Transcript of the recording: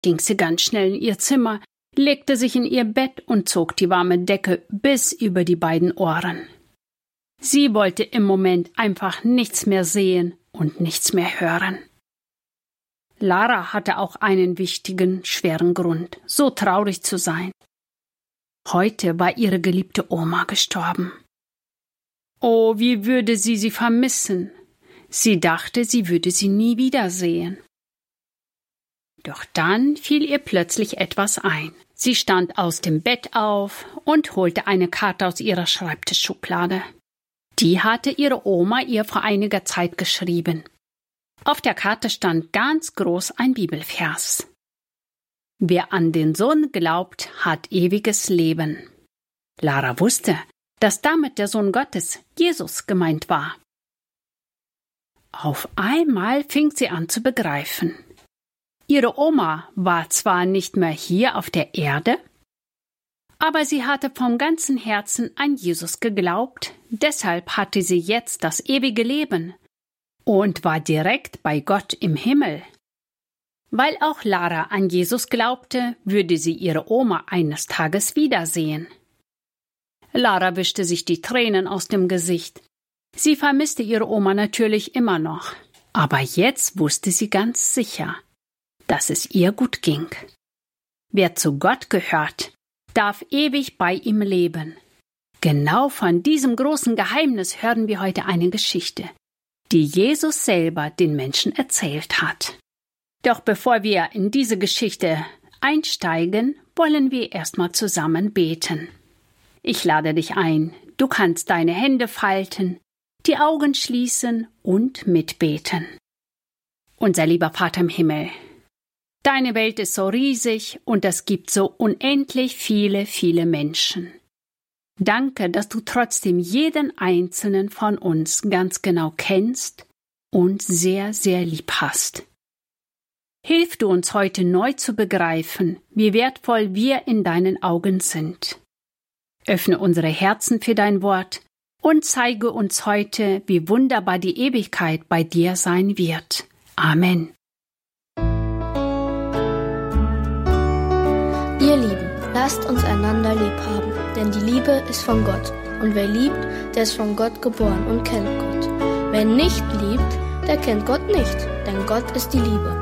ging sie ganz schnell in ihr Zimmer, legte sich in ihr Bett und zog die warme Decke bis über die beiden Ohren. Sie wollte im Moment einfach nichts mehr sehen und nichts mehr hören. Lara hatte auch einen wichtigen, schweren Grund, so traurig zu sein. Heute war ihre geliebte Oma gestorben. Oh, wie würde sie vermissen. Sie dachte, sie würde sie nie wiedersehen. Doch dann fiel ihr plötzlich etwas ein. Sie stand aus dem Bett auf und holte eine Karte aus ihrer Schreibtischschublade. Die hatte ihre Oma ihr vor einiger Zeit geschrieben. Auf der Karte stand ganz groß ein Bibelvers. Wer an den Sohn glaubt, hat ewiges Leben. Lara wusste, dass damit der Sohn Gottes, Jesus, gemeint war. Auf einmal fing sie an zu begreifen. Ihre Oma war zwar nicht mehr hier auf der Erde, aber sie hatte vom ganzen Herzen an Jesus geglaubt, deshalb hatte sie jetzt das ewige Leben und war direkt bei Gott im Himmel. Weil auch Lara an Jesus glaubte, würde sie ihre Oma eines Tages wiedersehen. Lara wischte sich die Tränen aus dem Gesicht. Sie vermisste ihre Oma natürlich immer noch, aber jetzt wusste sie ganz sicher, dass es ihr gut ging. Wer zu Gott gehört, darf ewig bei ihm leben. Genau von diesem großen Geheimnis hören wir heute eine Geschichte, die Jesus selber den Menschen erzählt hat. Doch bevor wir in diese Geschichte einsteigen, wollen wir erstmal zusammen beten. Ich lade dich ein, du kannst deine Hände falten, die Augen schließen und mitbeten. Unser lieber Vater im Himmel, deine Welt ist so riesig und es gibt so unendlich viele, viele Menschen. Danke, dass du trotzdem jeden einzelnen von uns ganz genau kennst und sehr, sehr lieb hast. Hilf du uns heute neu zu begreifen, wie wertvoll wir in deinen Augen sind. Öffne unsere Herzen für dein Wort und zeige uns heute, wie wunderbar die Ewigkeit bei dir sein wird. Amen. Ihr Lieben, lasst uns einander lieb haben, denn die Liebe ist von Gott. Und wer liebt, der ist von Gott geboren und kennt Gott. Wer nicht liebt, der kennt Gott nicht, denn Gott ist die Liebe.